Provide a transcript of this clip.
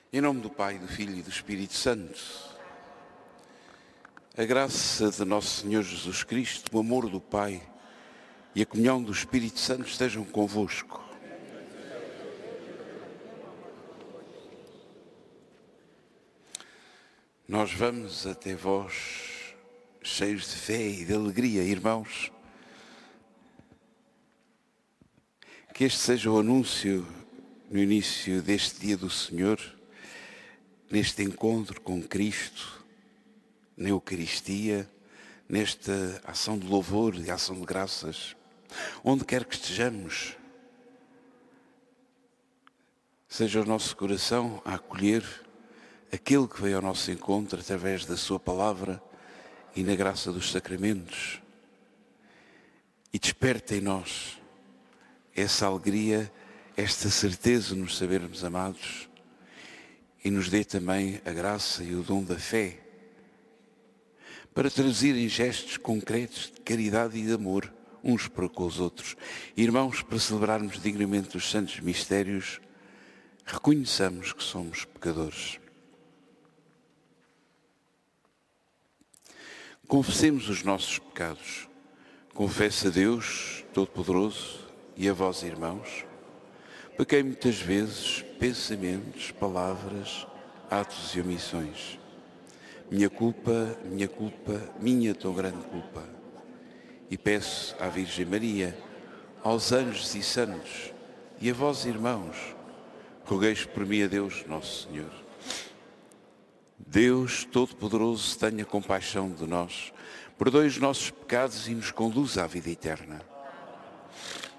Em nome do Pai, do Filho e do Espírito Santo, a graça de nosso Senhor Jesus Cristo, o amor do Pai e a comunhão do Espírito Santo estejam convosco. Nós vamos até vós, cheios de fé e de alegria, irmãos. Que este seja o anúncio no início deste dia do Senhor, neste encontro com Cristo, na Eucaristia, nesta ação de louvor e ação de graças, onde quer que estejamos, seja o nosso coração a acolher aquele que veio ao nosso encontro através da sua palavra e na graça dos sacramentos, e desperta em nós essa alegria, esta certeza de nos sabermos amados, e nos dê também a graça e o dom da fé, para traduzir em gestos concretos de caridade e de amor uns para com os outros. Irmãos, para celebrarmos dignamente os santos mistérios, reconheçamos que somos pecadores. Confessemos os nossos pecados. Confesso a Deus Todo-Poderoso e a vós, irmãos, pequei muitas vezes, pensamentos, palavras, atos e omissões. Minha culpa, minha tão grande culpa. E peço à Virgem Maria, aos anjos e santos, e a vós, irmãos, rogueis por mim a Deus Nosso Senhor. Deus Todo-Poderoso, tenha compaixão de nós, perdoe os nossos pecados e nos conduza à vida eterna.